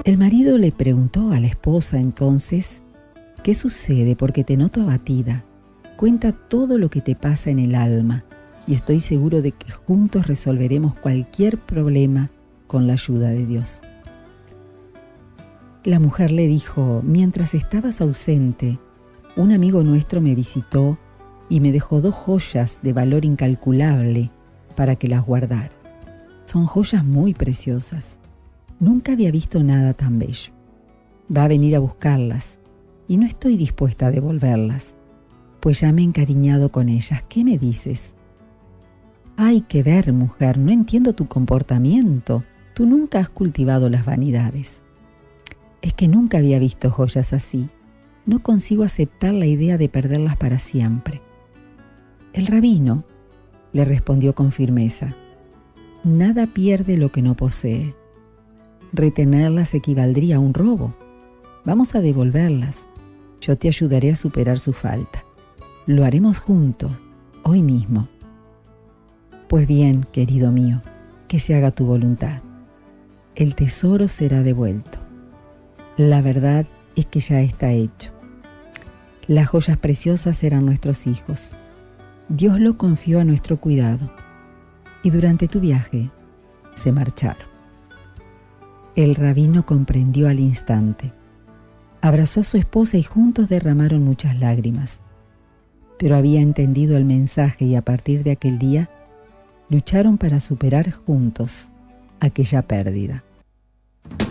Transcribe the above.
El marido le preguntó a la esposa entonces: ¿qué sucede? Porque te noto abatida. Cuenta todo lo que te pasa en el alma y estoy seguro de que juntos resolveremos cualquier problema con la ayuda de Dios. La mujer le dijo: mientras estabas ausente, un amigo nuestro me visitó y me dejó 2 joyas de valor incalculable para que las guardara. Son joyas muy preciosas. Nunca había visto nada tan bello. Va a venir a buscarlas y no estoy dispuesta a devolverlas, pues ya me he encariñado con ellas. ¿Qué me dices? Hay que ver, mujer, no entiendo tu comportamiento. Tú nunca has cultivado las vanidades. Es que nunca había visto joyas así. No consigo aceptar la idea de perderlas para siempre. El rabino le respondió con firmeza: nada pierde lo que no posee. Retenerlas equivaldría a un robo. Vamos a devolverlas. Yo te ayudaré a superar su falta. Lo haremos juntos, hoy mismo. Pues bien, querido mío, que se haga tu voluntad. El tesoro será devuelto. La verdad es que ya está hecho. Las joyas preciosas eran nuestros hijos. Dios lo confió a nuestro cuidado y durante tu viaje se marcharon. El rabino comprendió al instante. Abrazó a su esposa y juntos derramaron muchas lágrimas. Pero había entendido el mensaje y a partir de aquel día lucharon para superar juntos aquella pérdida.